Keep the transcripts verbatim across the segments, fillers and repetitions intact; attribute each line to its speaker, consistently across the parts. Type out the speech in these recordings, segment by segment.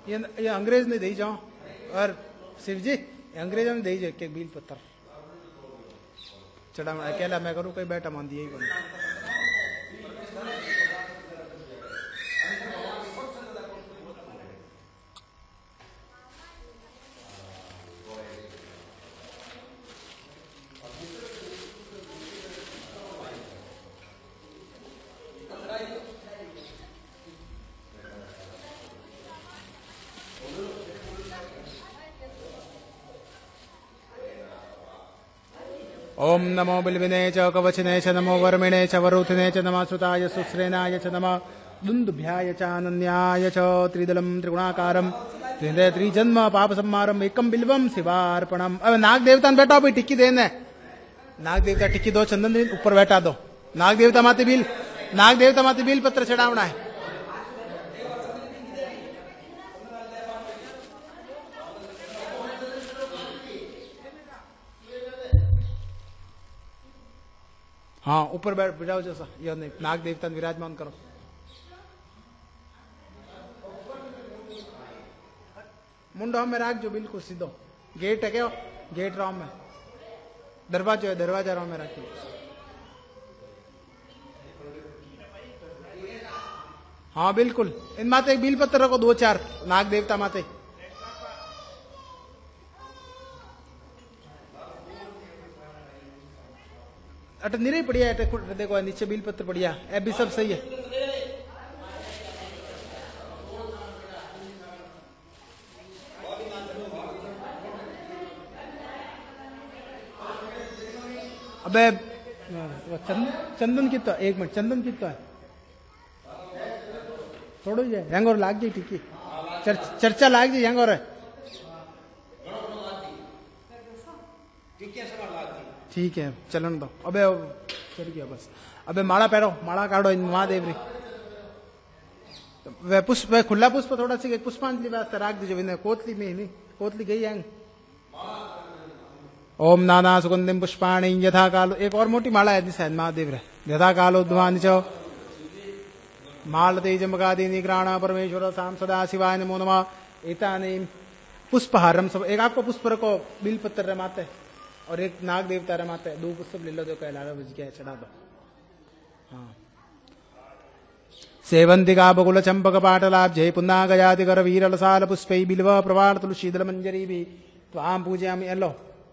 Speaker 1: ये ये अंग्रेज ने दे जाओ और शिव जी अंग्रेजों ने दे जाओ के बिल पत्थर चढ़ा अकेला मैं करूँ कोई बैठा मान दिया ही बन ओम नमो बिल्विने च कवचने च नमो वर्मिणे च वरुथिने च नमः श्रुताय सुश्रेनाय च नमः दुन्दुभ्याय च अनन्याय च त्रिदलम त्रिगुणाकारम त्रिदय त्रिजन्म पाप संहारम एकम बिल्वम शिवार्पणम। अब नाग देवता ने बैठो भाई टिक्की देने नाग देवता टिक्की दो चंदन दिन ऊपर बैठा दो नाग देवता माते बिल नाग देवता माते बिल पत्र चढ़ावना है। हाँ ऊपर बैठ जाओ जैसा यह नहीं नाग देवता विराजमान करो। मुंडो में राख जो बिल्कुल सीधो गेट है क्या गेट राम में दरवाजा है दरवाजा राम में राखी। हाँ बिल्कुल इन माते एक बिल पत्र रखो दो चार नाग देवता माते अट निरे बढ़िया है देखो नीचे बिल पत्र बढ़िया ए भी सब सही है। अबे चंदन चंदन कितना एक मिनट चंदन कितना है थोड़ा ही है यंग और लाग जाए टिक्की चर, चर्चा लाग जाए यंग और है ठीक है चलन दो। अबे चल गया बस अबे माला पहरो माला काढ़ो महादेव री वह पुष्प वह खुला पुष्प थोड़ा सी पुष्पांजलि वास्ते राख दीजिए विनय कोतली में नहीं कोतली गई है। ओम नाना सुगंधिम पुष्पाणी यथा कालो एक और मोटी माला है शायद महादेव रे यथा कालो ध्वानि चो मालते जमगादी निग्राण परमेश्वर साम सदा शिवाय नमो नमः एतानि पुष्पहारम सब एक आपको पुष्प रखो बिल पत्र रमाते और एक नाग देवता रमाते दो पुष्प ले लो जो कहलावे बज गया चढ़ा दो। हाँ सेवंतिका बकुल चंपक पाटलाभ जय पुन्ना गयाति कर वीरल साल पुष्पै बिल्व प्रवाल तुलसी दल मंजरी भी त्वाम पूजयामि एलो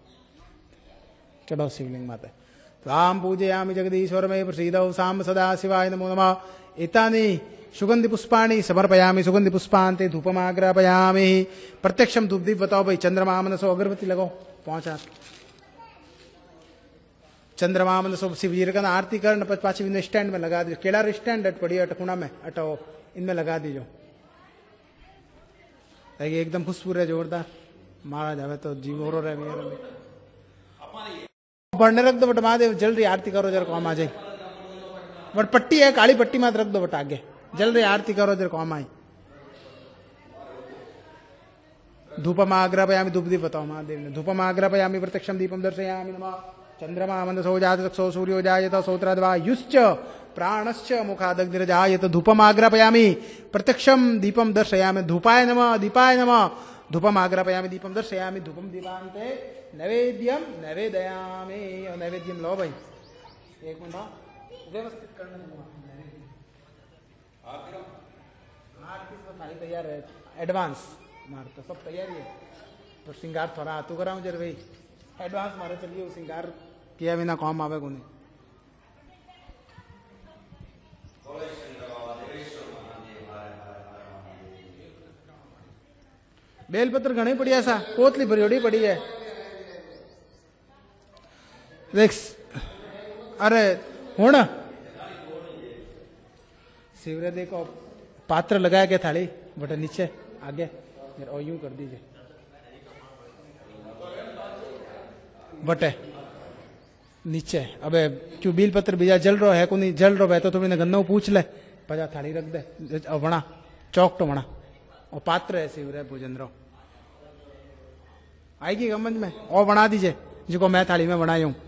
Speaker 1: चढ़ो शिवलिंग माते त्वाम पूजयामि जगदीश्वर में प्रसीदौ साम सदा शिवाय नमो नमः एतानि सुगंधि पुष्पाणि समर्पयामि सुगंधि पुष्पान्ते धूपमाग्रापयामि प्रत्यक्षम धूप दीप बताओ भाई चंद्रमा मनसो अगरबत्ती लगाओ पहुंचा चंद्रमा मनसो शिवजी का आरती करना पाछी इन्हें स्टैंड में लगा दीजिए केला स्टैंड अट पड़ी अटकुणा में अटो इनमें लगा दीजो एकदम खुशबू रहे जोरदार महाराज हमें तो जीव हो रहे पढ़ने रख दो बट महादेव जल्दी आरती करो जरा कौम आ जाए बट पट्टी है काली पट्टी मत रख दो बट आगे जल्दी आरती करो जरा कौम आई धूपम आग्रापयामि धूप दीप बताओ महादेव ने धूपम आग्रापयामि प्रत्यक्षम दीपम दर्शयामि नमः चंद्रमा मंदसो जातसो सूर्यो जायत सौत्रद्वायुश्च प्राणश्च मुखादग्निर्जायत धूपम आग्रापयामि प्रत्यक्षम दीपम दर्शयामि धूपाय नमः दीपाय नमः धूपम आग्रापयामि दीपम दर्शयामि धूपम दीपान्ते नैवेद्यम नैवेदयामि और नैवेद्यम लो भाई एक मिनट व्यवस्थित करना तैयार है एडवांस मार तो सब तैयारी है तो श्रृंगार थोड़ा तू कराऊं जर भाई एडवांस मारे चलिए श्रृंगार किया बिना कौन आवे को नहीं बेलपत्र घनी पड़ी ऐसा कोतली भरी पड़ी है देख अरे हूं शिवरे देखो पात्र लगाया गया थाली बटे नीचे आगे और यूं कर दीजिए बटे नीचे अबे क्यों बिल पत्र बीजा जल रो है को नहीं जल रो है तो तुम्हें गन्नो पूछ ले पजा थाली रख दे और बना चौक तो बना और पात्र है शिवरे भोजन रो आएगी समझ में और बना दीजिए जिसको मैं थाली में बनाई हूं